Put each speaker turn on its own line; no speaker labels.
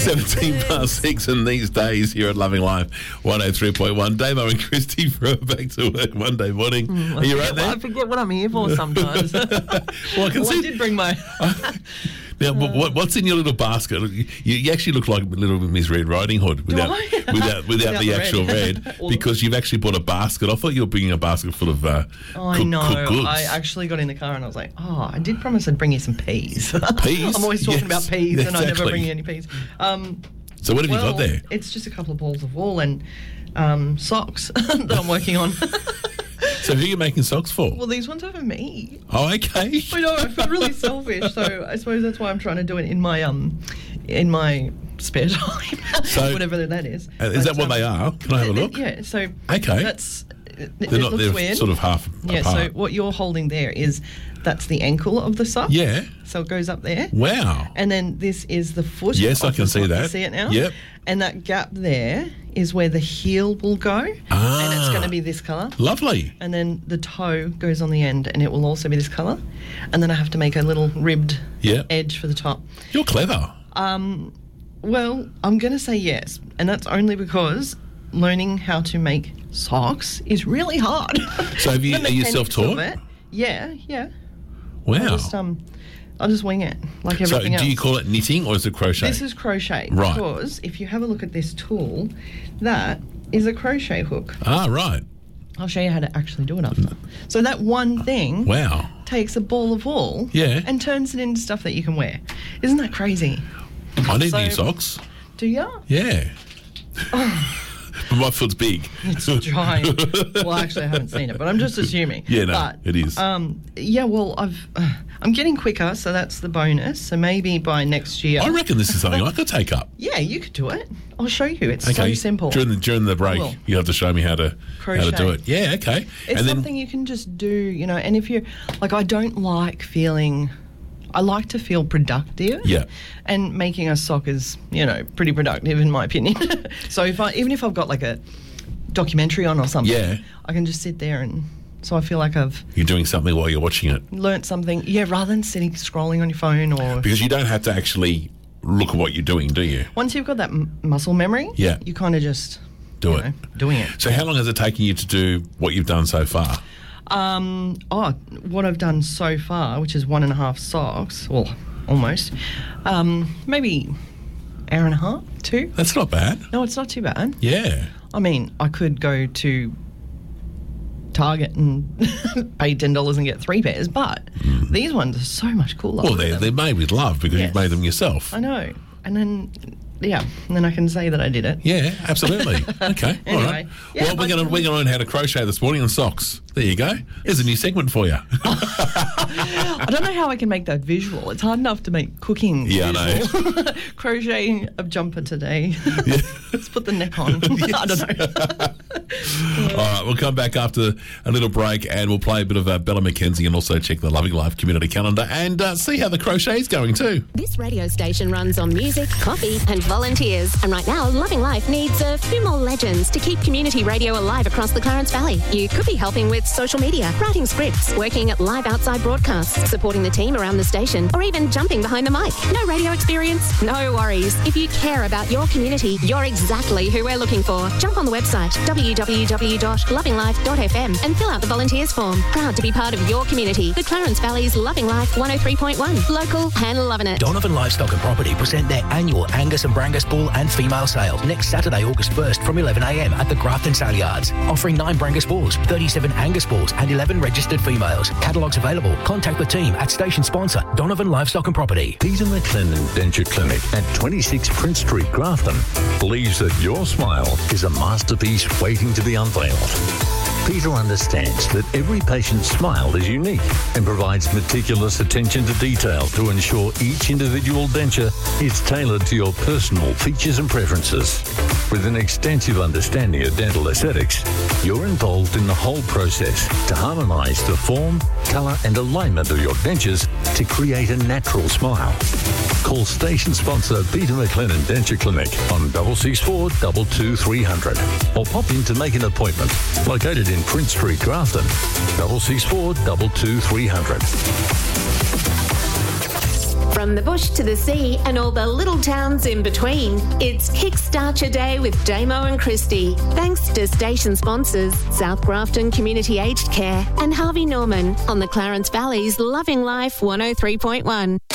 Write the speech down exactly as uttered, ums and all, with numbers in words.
seventeen past six, and these days here at Loving Life one oh three point one. Damo and Christy for back to work Monday morning.
Mm,
Are you right there?
I forget what I'm here for sometimes.
Well, I can
well,
see.
I did bring my...
Now, what, what's in your little basket? You, you actually look like a little Miss Red Riding Hood without
I?
without, without,
Without
the
the
actual
red.
red,
Or-
because you've actually bought a basket. I thought you were bringing a basket full of uh,
Oh, I
cook,
know.
cooked goods.
I actually got in the car and I was like, oh, I did promise I'd bring you some peas.
Peas?
I'm always talking
Yes,
about peas and I never
exactly.
bring you any peas. Um,
So what have
well,
you got there?
It's just a couple of balls of wool and um, socks that I'm working on.
So who are you making socks for?
Well, these ones are for me.
Oh, okay.
I know, I feel really selfish, so I suppose that's why I'm trying to do it in my um, in my spare time,
So-
whatever that is.
Uh, is
But,
that what
um,
they are? Can I have a look?
Yeah, so
Okay.
that's it,
They're
it
not.
looks
They're
weird.
sort of half
Yeah,
apart.
so what you're holding there is that's the ankle of the sock.
Yeah.
So it goes up there.
Wow.
And then this is the foot.
Yes,
of
I can
the
see
sock.
that.
You see it now?
Yep.
And that gap there is where the heel will go.
Ah.
And it's going to be this colour.
Lovely.
And then the toe goes on the end and it will also be this colour. And then I have to make a little ribbed
Yep.
edge for the top.
You're clever.
Um, well, I'm going to say yes. And that's only because learning how to make socks is really hard.
So have you-
The
are you
mechanics
self-taught?
of it- Yeah, yeah.
Wow.
I'll just, um, I'll just wing it like
So
everything else.
do you call it knitting or is it crochet?
This is crochet.
Right.
Because if you have a look at this tool, that is a crochet hook.
Ah, right.
I'll show you how to actually do it after. So that one thing
Wow.
takes a ball of wool
Yeah.
and turns it into stuff that you can wear. Isn't that crazy?
I need
So-
new socks.
Do you?
Yeah. But my foot's big.
It's giant. Well, actually, I haven't seen it, but I'm just assuming.
Yeah, no,
but,
it is.
Um, yeah, well, I've uh, I'm getting quicker, so that's the bonus. So maybe by next year.
I reckon this is something I could take up.
Yeah, you could do it. I'll show you. It's
Okay.
so simple.
During the during the break,
will.
you have to show me how to how to do
Crochet.
it. Yeah, okay.
It's
and then
something you can just do, you know, and if you're, like, I don't like feeling, I like to feel productive.
Yeah.
And making a sock is, you know, pretty productive in my opinion. So if I, even if I've got like a documentary on or something,
Yeah.
I can just sit there and, so I feel like I've
you're doing something while you're watching it,
learnt something. Yeah, rather than sitting scrolling on your phone or,
because you don't have to actually look at what you're doing, do you?
once you've got that m- muscle memory,
Yeah.
you kind of just,
Do
you
it.
know, doing it.
So how long has it taken you to do what you've done so far?
Um, oh, what I've done so far, which is one and a half socks, well, almost, um, maybe hour and a half, two.
That's not bad.
No, it's not too bad.
Yeah.
I mean, I could go to Target and pay ten dollars and get three pairs, but these ones are so much cooler.
Well, they're, they're made with love because
Yes.
you've made them yourself.
I know. And then, yeah, and then I can say that I did it.
Yeah, absolutely. Okay, all
Anyway,
right.
yeah,
well, we're
I-
going to we're going to learn how to crochet this morning on socks. There you go. There's a new segment for you.
I don't know how I can make that visual. It's hard enough to make cooking
Yeah, I
visual. Crocheting a jumper today. Let's put the neck on. I don't know.
All right, we'll come back after a little break and we'll play a bit of uh, Bella McKenzie and also check the Loving Life community calendar and uh, see how the crochet is going too.
This radio station runs on music, coffee, and volunteers. And right now, Loving Life needs a few more legends to keep community radio alive across the Clarence Valley. You could be helping with social media, writing scripts, working at live outside broadcasts, supporting the team around the station, or even jumping behind the mic. No radio experience? No worries. If you care about your community, you're exactly who we're looking for. Jump on the website, w w w dot loving life dot f m, and fill out the volunteers form. Proud to be part of your community. The Clarence Valley's Loving Life one oh three point one. Local and loving it.
Donovan Livestock and Property present their annual Angus and Brangus bull and female sale next Saturday, August first from eleven a m at the Grafton Sale Yards, offering nine Brangus bulls, thirty-seven Angus bulls and eleven registered females. Catalogues available. Contact the team at station sponsor Donovan Livestock and Property.
Peter McLennan Denture Clinic at twenty-six Prince Street, Grafton, believes that your smile is a masterpiece waiting to be unveiled. Peter understands that every patient's smile is unique and provides meticulous attention to detail to ensure each individual denture is tailored to your personal features and preferences. With an extensive understanding of dental aesthetics, you're involved in the whole process to harmonise the form, colour and alignment of your dentures to create a natural smile. Call station sponsor Peter McLennan Denture Clinic on six six four, two two three hundred or pop in to make an appointment. Located in Prince Street, Grafton, six six four, two two three hundred.
From the bush to the sea and all the little towns in between, it's Kickstart Your Day with Damo and Christy. Thanks to station sponsors South Grafton Community Aged Care and Harvey Norman on the Clarence Valley's Loving Life one oh three point one.